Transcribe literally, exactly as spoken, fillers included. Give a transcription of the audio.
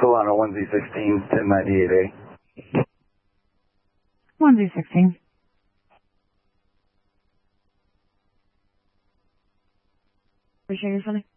Solano one Z sixteen, ten ninety-eight A. one Z sixteen. Appreciate you, Sonny.